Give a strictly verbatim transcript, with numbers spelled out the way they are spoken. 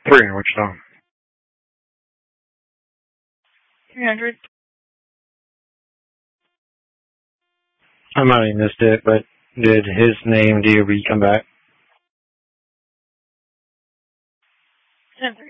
Three in Wichita. three hundred. I might have missed it, but did his name D O B come back? ten three.